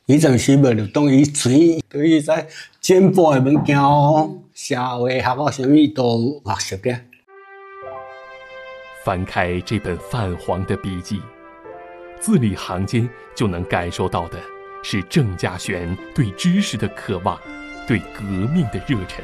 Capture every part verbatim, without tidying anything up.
伊阵时无就当伊传，对伊在进步的物件哦，社会学哦，什么都有学习嘅。 翻开这本泛黄的笔记，字里行间就能感受到的是郑家旋对知识的渴望，对革命的热忱。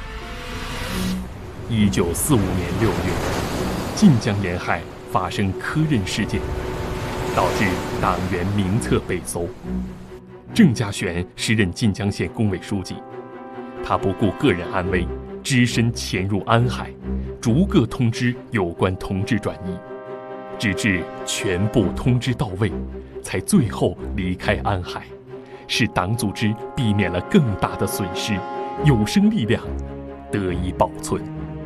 一九四五年六月，晋江沿海发生科任事件，导致党员名册被搜。郑家旋时任晋江县工委书记，他不顾个人安危，只身潜入安海，逐个通知有关同志转移，直至全部通知到位，才最后离开安海，使党组织避免了更大的损失，有生力量得以保存。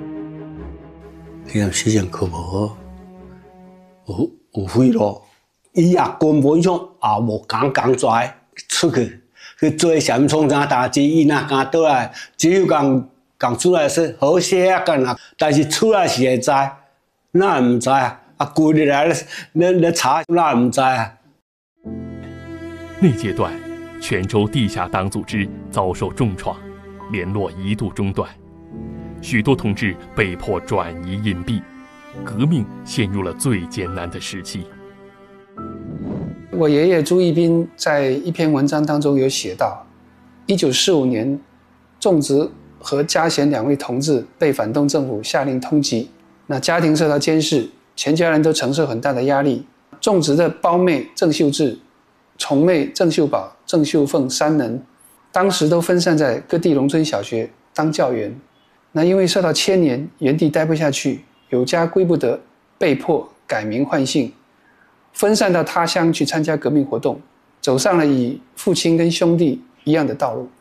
迄阵时阵课无有有废咯，伊也根本上也无讲讲出来出去去做什么创啥代志，伊若敢倒来，只有讲讲出来说好些啊干啦，但是出来是会知，哪会唔知啊？啊，规日来咧咧查，哪会唔知啊？ 那阶段，泉州地下党组织遭受重创，联络一度中断，许多同志被迫转移隐蔽，革命陷入了最艰难的时期。 我爷爷朱一彬在一篇文章当中有写到，一九四五年，仲植和家贤两位同志被反动政府下令通缉，那家庭受到监视，全家人都承受很大的压力。仲植的胞妹郑秀智、重妹郑秀宝、郑秀凤三人，当时都分散在各地农村小学当教员。那因为受到牵连，原地待不下去，有家归不得，被迫改名换姓，分散到他乡去参加革命活动，走上了与父亲跟兄弟一样的道路。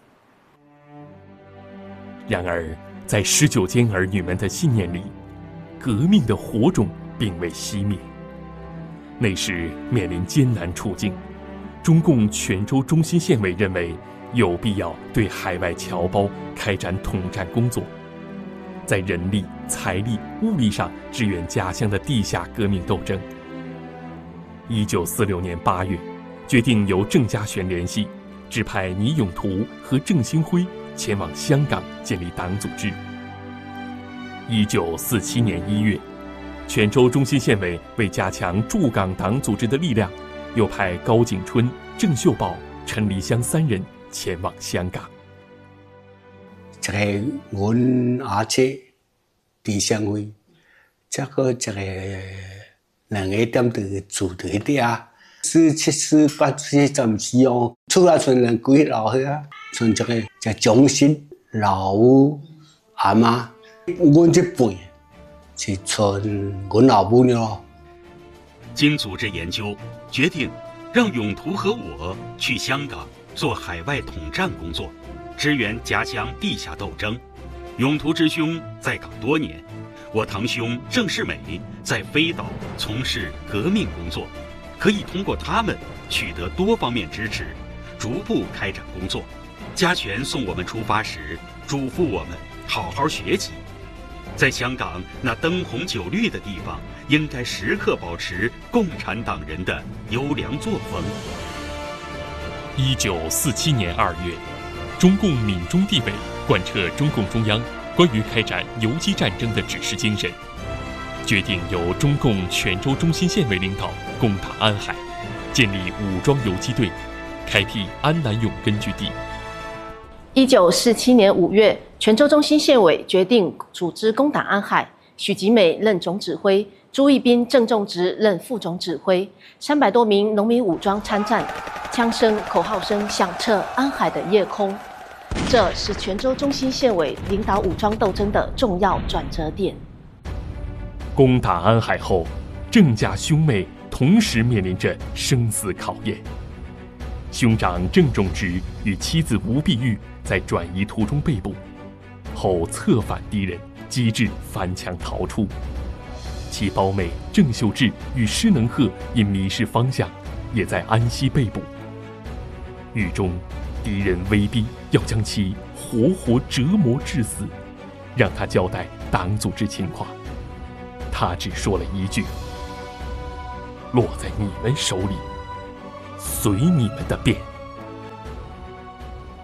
然而，在十九间儿女们的信念里，革命的火种并未熄灭。那时面临艰难处境，中共泉州中心县委认为有必要对海外侨胞开展统战工作，在人力、财力、物力上支援家乡的地下革命斗争。一九四六年八月，决定由郑家旋联系，指派倪永图和郑兴辉前往香港建立党组织。一九四七年一月，泉州中心县委为加强驻港党组织的力量，又派高景春、郑秀宝、陈黎香三人前往香港。 一个阮阿姐伫乡会，这个一个两个点伫住伫遐，四七四八四十四哦，厝内剩两几老岁啊，剩一个一忠心老母阿妈，阮这辈是剩阮老母了。 经组织研究，决定让永图和我去香港做海外统战工作，支援家乡地下斗争。永图之兄在港多年，我堂兄郑世美在飞岛从事革命工作，可以通过他们取得多方面支持，逐步开展工作。家权送我们出发时，嘱咐我们好好学习，在香港那灯红酒绿的地方，应该时刻保持共产党人的优良作风。 一九四七年二月，中共闽中地委贯彻中共中央关于开展游击战争的指示精神，决定由中共泉州中心县委领导攻打安海，建立武装游击队，开辟安南永根据地。 一九四七年五月，泉州中心县委决定组织攻打安海，许吉美任总指挥，朱一彬、郑仲植任副总指挥，三百多名农民武装参战，枪声、口号声响彻安海的夜空。这是泉州中心县委领导武装斗争的重要转折点。 攻打安海后，郑家兄妹同时面临着生死考验。兄长郑仲植与妻子吴碧玉在转移途中被捕，后策反敌人，机智翻墙逃出。其胞妹郑秀智与施能鹤因迷失方向，也在安溪被捕。狱中，敌人威逼要将其活活折磨致死，让他交代党组织情况。他只说了一句：“落在你们手里，随你们的便。”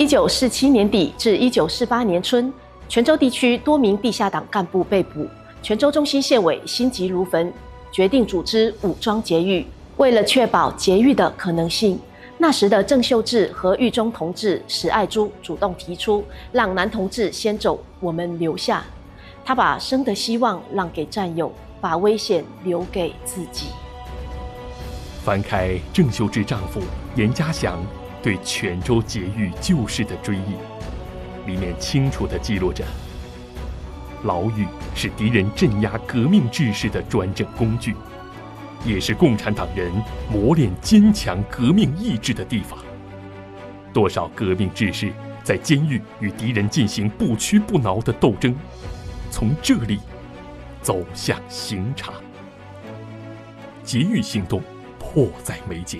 一九四七年底至一九四八年春，泉州地区多名地下党干部被捕，泉州中心县委心急如焚，决定组织武装劫狱。为了确保劫狱的可能性，那时的郑秀智和狱中同志史爱珠主动提出，让男同志先走，我们留下。他把生的希望让给战友，把危险留给自己。 翻开郑秀智丈夫严家祥对泉州劫狱旧事的追忆，里面清楚地记录着：牢狱是敌人镇压革命志士的专政工具，也是共产党人磨练坚强革命意志的地方。多少革命志士在监狱与敌人进行不屈不挠的斗争，从这里走向刑场。劫狱行动迫在眉睫。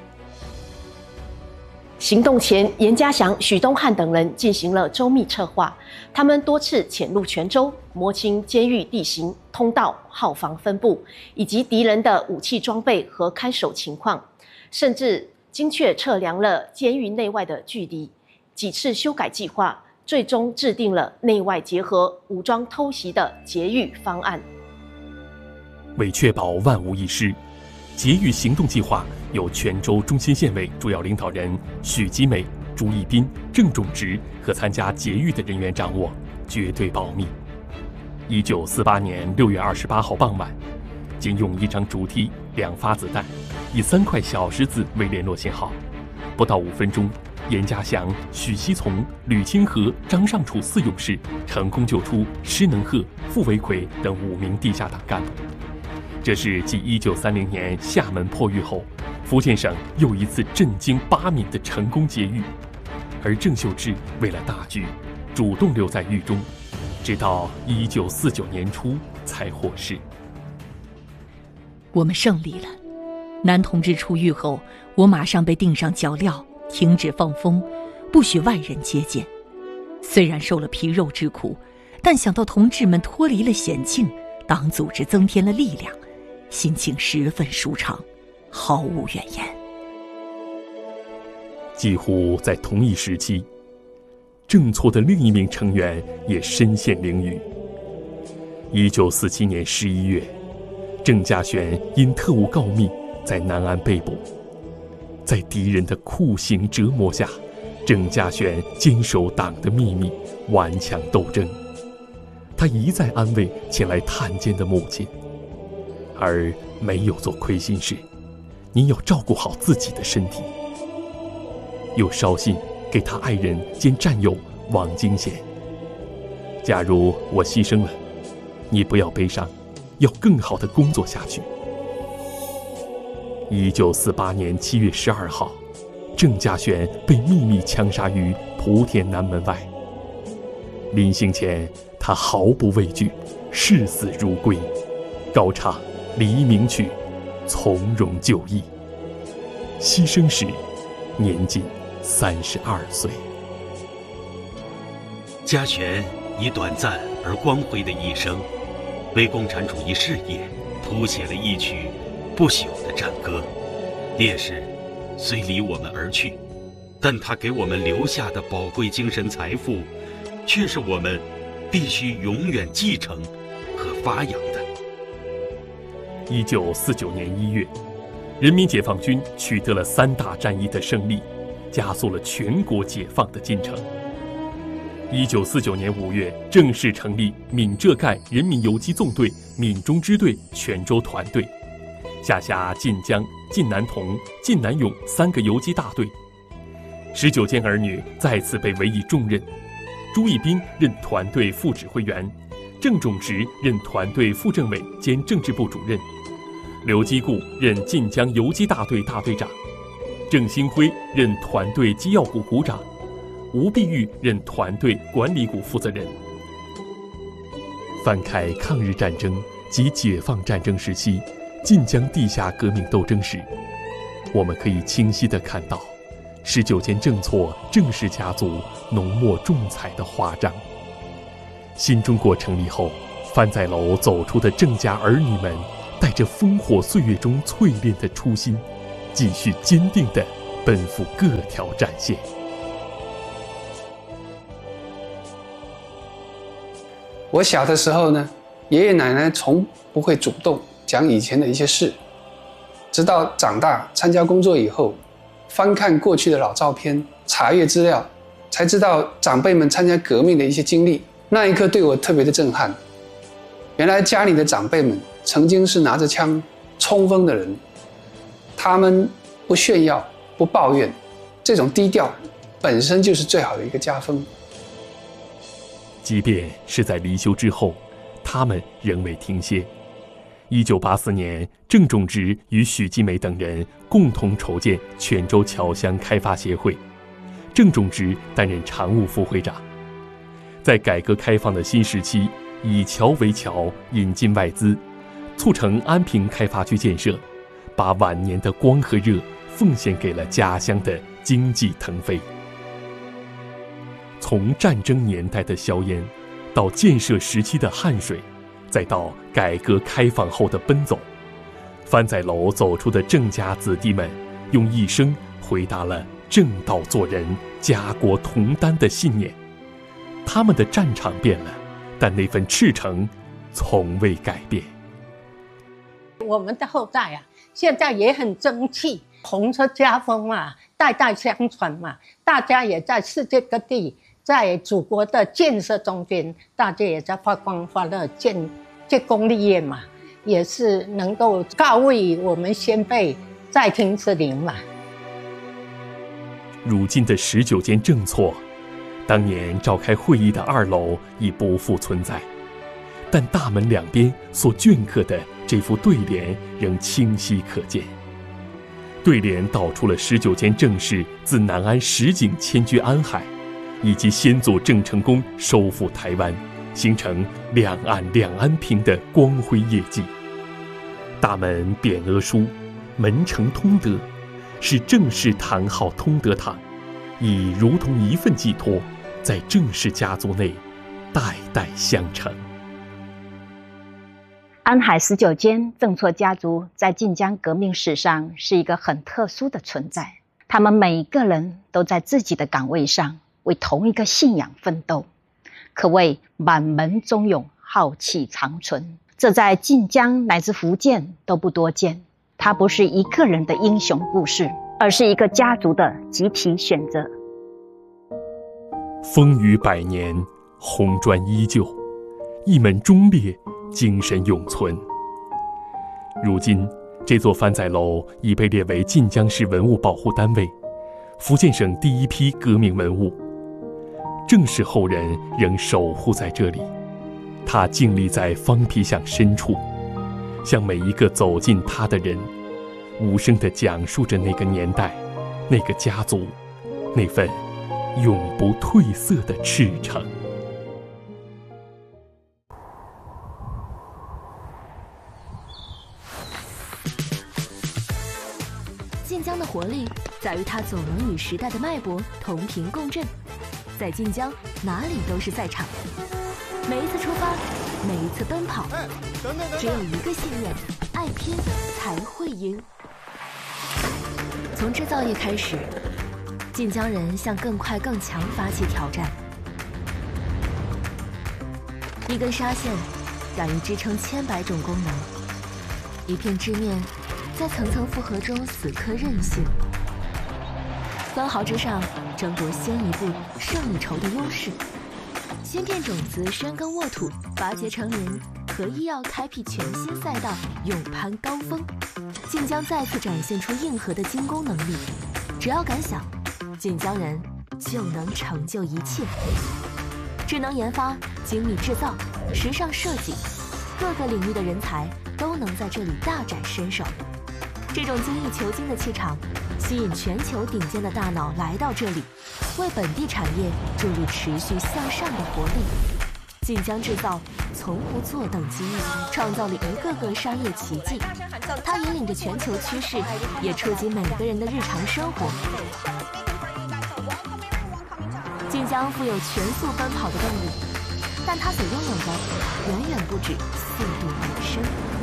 行动前，严家祥、许东汉等人进行了周密策划。他们多次潜入泉州，摸清监狱地形、通道、号房分布，以及敌人的武器装备和看守情况，甚至精确测量了监狱内外的距离。几次修改计划，最终制定了内外结合、武装偷袭的劫狱方案。 为确保万无一失，劫狱行动计划由泉州中心县委主要领导人许吉美、朱义斌、郑仲植和参加劫狱的人员掌握，绝对保密。一九四八年六月二十八号傍晚，仅用一张竹梯、两发子弹，以三块小石子为联络信号，不到五分钟，严家祥、许熙从、吕清河、张尚楚四勇士成功救出施能鹤、傅维奎等五名地下党干部。这是继一九三零年厦门破狱后，福建省又一次震惊八闽的成功劫狱。而郑秀智为了大局，主动留在狱中，直到一九四九年初才获释。 我们胜利了。男同志出狱后，我马上被钉上脚镣，停止放风，不许外人接见。虽然受了皮肉之苦，但想到同志们脱离了险境，党组织增添了力量，心情十分舒畅，毫无怨言。 几乎在同一时期，郑错的另一名成员也身陷囹圄。一九四七年十一月，郑家璇因特务告密在南安被捕。在敌人的酷刑折磨下，郑家璇坚守党的秘密，顽强斗争。他一再安慰前来探监的母亲，而没有做亏心事。你要照顾好自己的身体。又捎信给他爱人兼战友王金贤：假如我牺牲了，你不要悲伤，要更好地工作下去。一九四八年七月十二号，郑家璇被秘密枪杀于莆田南门外。临行前，他毫不畏惧，视死如归，高唱《黎明曲》，从容就义。牺牲时，年仅三十二岁。 家璇以短暂而光辉的一生，为共产主义事业谱写了一曲不朽的战歌。烈士虽离我们而去，但他给我们留下的宝贵精神财富，却是我们必须永远继承和发扬的。 一九四九年一月，人民解放军取得了三大战役的胜利，加速了全国解放的进程。一九四九年五月，正式成立闽浙赣人民游击纵队闽中支队泉州团队，下辖晋江、晋南同、晋南永三个游击大队。十九间儿女再次被委以重任，朱义斌任团队副指挥员，郑仲植任团队副政委兼政治部主任，刘基固任晋江游击大队大队长，郑兴辉任团队机要股股长，吴碧玉任团队管理股负责人。翻开抗日战争及解放战争时期晋江地下革命斗争史，我们可以清晰地看到十九间郑错郑氏家族浓墨重彩的华章。新中国成立后，番仔楼走出的郑家儿女们，带着烽火岁月中淬炼的初心，继续坚定地奔赴各条战线。 我小的时候呢，爷爷奶奶从不会主动讲以前的一些事，直到长大参加工作以后，翻看过去的老照片，查阅资料，才知道长辈们参加革命的一些经历。那一刻对我特别的震撼。原来家里的长辈们曾经是拿着枪冲锋的人，他们不炫耀，不抱怨，这种低调本身就是最好的一个家风。 即便是在离休之后，他们仍未停歇。一九八四年，郑仲植与许基美等人共同筹建泉州侨乡开发协会，郑仲植担任常务副会长。在改革开放的新时期，以侨为侨，引进外资，促成安平开发区建设，把晚年的光和热奉献给了家乡的经济腾飞。从战争年代的硝烟，到建设时期的汗水，再到改革开放后的奔走，番仔楼走出的郑家子弟们，用一生回答了正道做人、家国同担的信念。他们的战场变了，但那份赤诚从未改变。 我们的后代啊，现在也很争气，红色家风嘛，代代相传嘛，大家也在世界各地，在祖国的建设中间，大家也在发光发热，建建功立业嘛，也是能够告慰我们先辈在天之灵嘛。 如今的十九间正错，当年召开会议的二楼已不复存在，但大门两边所镌刻的这副对联仍清晰可见。对联道出了十九间正士自南安实景迁居安海，以及先祖郑成功收复台湾，形成两岸两安平的光辉业绩。大门匾额书“门承通德”，是郑氏堂号通德堂，以如同一份寄托，在郑氏家族内代代相承。 安海十九间郑错家族在晋江革命史上是一个很特殊的存在，他们每一个人都在自己的岗位上为同一个信仰奋斗，可谓满门忠勇，浩气长存。这在晋江乃至福建都不多见。它不是一个人的英雄故事，而是一个家族的集体选择。 风雨百年，红砖依旧，一门忠烈，精神永存。如今，这座番仔楼已被列为晋江市文物保护单位，福建省第一批革命文物。郑氏后人仍守护在这里，他静立在方皮巷深处，向每一个走进他的人，无声地讲述着那个年代、那个家族、那份永不褪色的赤诚。 晋江的活力在于它总能与时代的脉搏同频共振，在晋江哪里都是赛场。每一次出发，每一次奔跑，只有一个信念：爱拼才会赢。从制造业开始，晋江人向更快更强发起挑战。一根纱线敢于支撑千百种功能，一片织面在层层复合中死磕韧性，分毫之上争夺先一步胜一筹的优势。芯片种子深耕沃土，拔节成林，合医药开辟全新赛道，勇攀高峰。晋江再次展现出硬核的精工能力，只要敢想，晋江人就能成就一切。智能研发、精密制造、时尚设计，各个领域的人才都能在这里大展身手。这种精益求精的气场，吸引全球顶尖的大脑来到这里，为本地产业注入持续向上的活力。晋江制造从不坐等机遇，创造了一个个商业奇迹。它引领着全球趋势，也触及每个人的日常生活。晋江富有全速奔跑的动力，但它所拥有的远远不止速度本身。